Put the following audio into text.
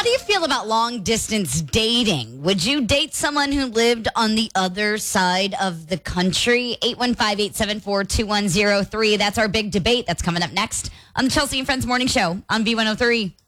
How do you feel about long distance dating? Would you date someone who lived on the other side of the country? 815-874-2103. That's our big debate. That's coming up next on the Chelsea and Friends Morning Show on B103.